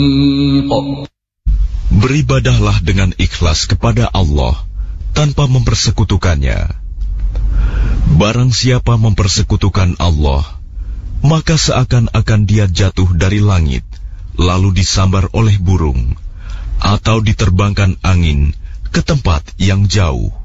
Beribadahlah dengan ikhlas kepada Allah tanpa mempersekutukannya. Barang siapa mempersekutukan Allah, maka seakan-akan dia jatuh dari langit, lalu disambar oleh burung, atau diterbangkan angin ke tempat yang jauh.